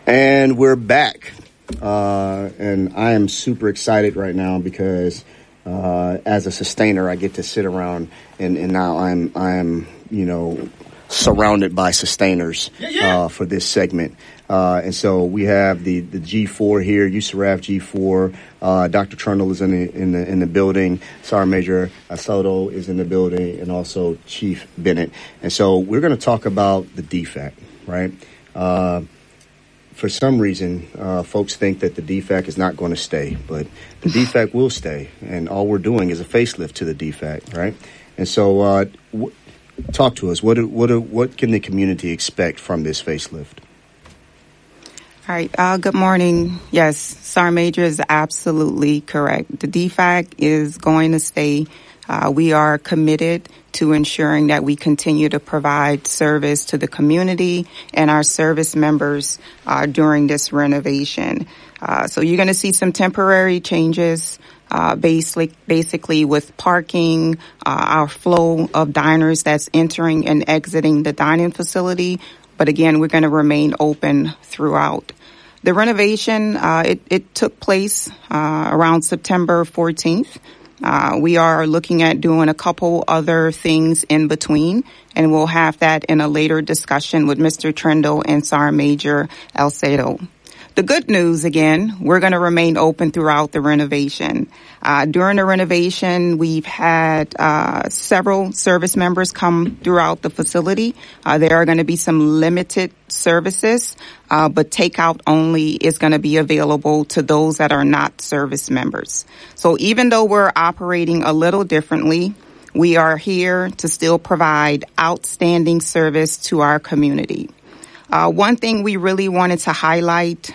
And we're back. And I am super excited right now because as a sustainer, I get to sit around and now I'm surrounded by sustainers for this segment. And so we have the G4 here, USARAF G4. Dr. Trundle is in the building. Sergeant Major Soto is in the building, and also Chief Bennett. And so we're going to talk about the DFAC, right? For some reason, folks think that the DFAC is not going to stay, but the DFAC will stay, and all we're doing is a facelift to the DFAC, right? And so, talk to us. What can the community expect from this facelift? All right. Good morning. Yes, Sergeant Major is absolutely correct. The DFAC is going to stay. We are committed to ensuring that we continue to provide service to the community and our service members during this renovation. So you're going to see some temporary changes, basically with parking, our flow of diners that's entering and exiting the dining facility. But again, we're going to remain open throughout. The renovation, it took place around September 14th. We are looking at doing a couple other things in between, and we'll have that in a later discussion with Mr. Trundle and Sergeant Major Alcedo. The good news, again, we're going to remain open throughout the renovation. During the renovation, we've had several service members come throughout the facility. There are going to be some limited services, but takeout only is going to be available to those that are not service members. So even though we're operating a little differently, we are here to still provide outstanding service to our community. One thing we really wanted to highlight,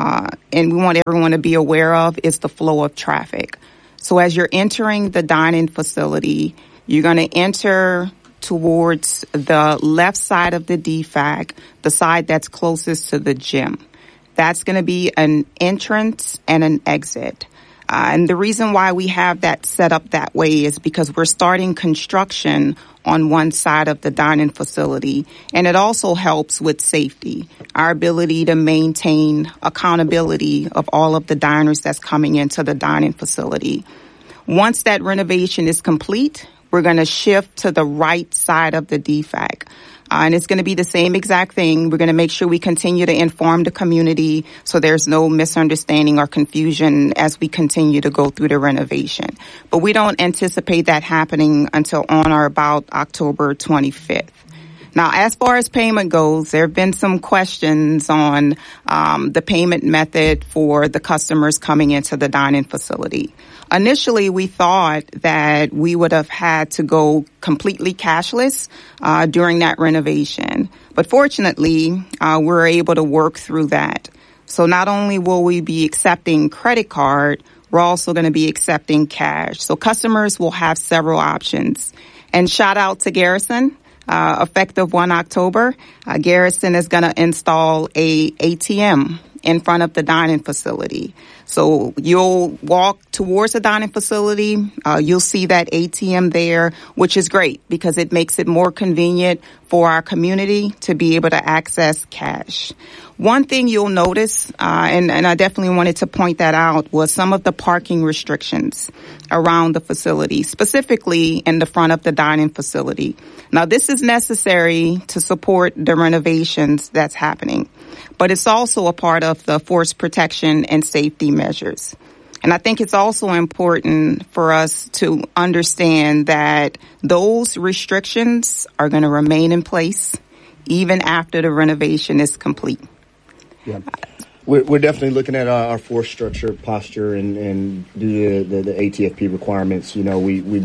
and we want everyone to be aware of, is the flow of traffic. So as you're entering the dining facility, you're going to enter towards the left side of the DFAC, the side that's closest to the gym. That's going to be an entrance and an exit. And the reason why we have that set up that way is because we're starting construction on one side of the dining facility, and it also helps with safety, our ability to maintain accountability of all of the diners that's coming into the dining facility. Once that renovation is complete, we're going to shift to the right side of the DFAC. And it's going to be the same exact thing. We're going to make sure we continue to inform the community so there's no misunderstanding or confusion as we continue to go through the renovation. But we don't anticipate that happening until on or about October 25th. Now, as far as payment goes, there have been some questions on the payment method for the customers coming into the dining facility. Initially, we thought that we would have had to go completely cashless during that renovation. But fortunately, we're able to work through that. So not only will we be accepting credit card, we're also going to be accepting cash. So customers will have several options. And shout out to Garrison. Effective 1 October, Garrison is going to install a ATM in front of the dining facility. So you'll walk towards the dining facility. You'll see that ATM there, which is great because it makes it more convenient for our community to be able to access cash. One thing you'll notice, and I definitely wanted to point that out, was some of the parking restrictions around the facility, specifically in the front of the dining facility. Now, this is necessary to support the renovations that's happening, but it's also a part of the force protection and safety measures. And I think it's also important for us to understand that those restrictions are going to remain in place even after the renovation is complete. Yeah. We're definitely looking at our force structure, posture, and due to the ATFP requirements. You know,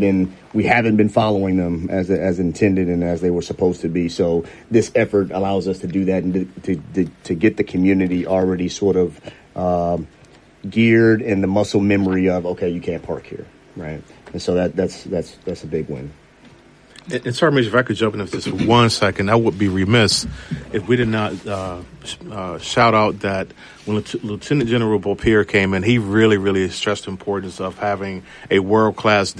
we haven't been following them as intended and as they were supposed to be. So this effort allows us to do that and to get the community already sort of geared and the muscle memory of, okay, you can't park here, right? And so that's a big win. And Sergeant Major, if I could jump in just for 1 second, I would be remiss if we did not shout out that when Lieutenant General Beaupierre came in, he really stressed the importance of having a world-class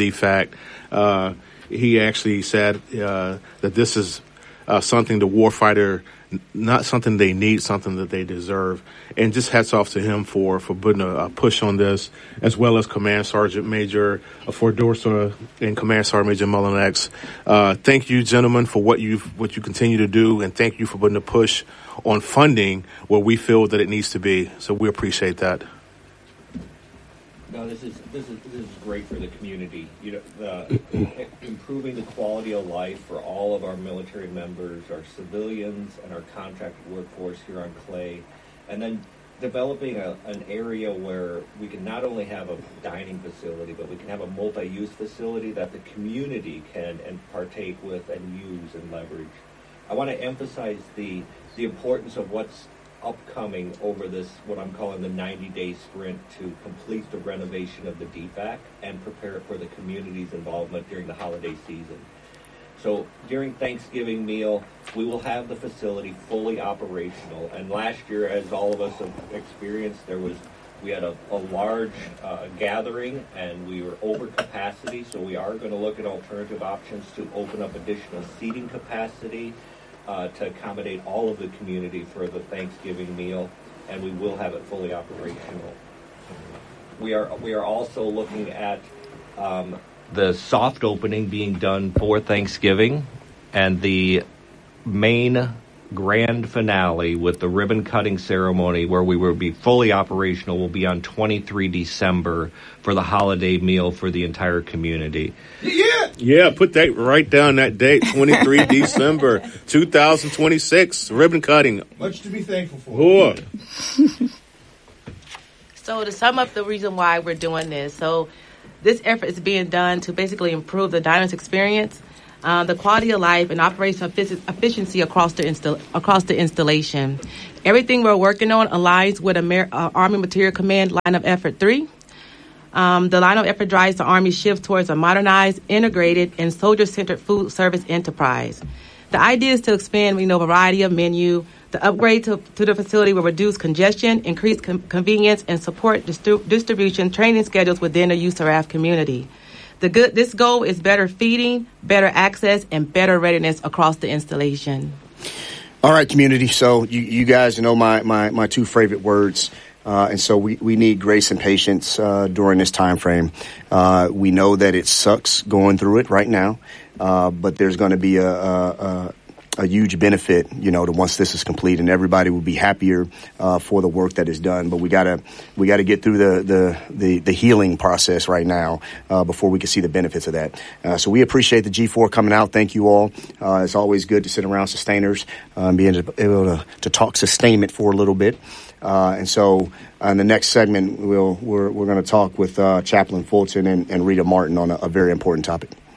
DFAC. He actually said that this is something the warfighter not something they need, something that they deserve. And just hats off to him for putting a push on this, as well as Command Sergeant Major Fordorsa and Command Sergeant Major Mullinex. Thank you, gentlemen, for what you continue to do, and thank you for putting a push on funding where we feel that it needs to be. So we appreciate that. No, this is great for the community. Improving the quality of life for all of our military members, our civilians, and our contracted workforce here on Clay, and then developing an area where we can not only have a dining facility, but we can have a multi-use facility that the community can and partake with and use and leverage. I want to emphasize the importance of what's upcoming over this, what I'm calling the 90-day sprint to complete the renovation of the DFAC and prepare for the community's involvement during the holiday season. So during Thanksgiving meal, we will have the facility fully operational. And last year, as all of us have experienced, we had a large gathering and we were over capacity. So we are going to look at alternative options to open up additional seating capacity to accommodate all of the community for the Thanksgiving meal, and we will have it fully operational. We are also looking at the soft opening being done for Thanksgiving, and the main grand finale with the ribbon cutting ceremony, where we will be fully operational, will be on 23 December for the holiday meal for the entire community. Yeah, put that right down, that date, 23 December 2026, ribbon cutting. Much to be thankful for. So to sum up the reason why we're doing this, so this effort is being done to basically improve the diners' experience, the quality of life, and operational efficiency across the installation. Everything we're working on aligns with Army Material Command Line of Effort 3. The line of effort drives the Army shift towards a modernized, integrated, and soldier-centered food service enterprise. The idea is to expand, variety of menu. The upgrade to the facility will reduce congestion, increase convenience, and support distribution training schedules within the USARAF community. This goal is better feeding, better access, and better readiness across the installation. All right, community. So you guys know my two favorite words. And so we need grace and patience during this time frame. We know that it sucks going through it right now, but there's going to be a huge benefit, to once this is complete, and everybody will be happier for the work that is done. But we gotta get through the healing process right now before we can see the benefits of that. So we appreciate the G4 coming out. Thank you all. It's always good to sit around sustainers, being able to talk sustainment for a little bit. And so in the next segment, we're going to talk with Chaplain Fulton and Rita Martin on a very important topic.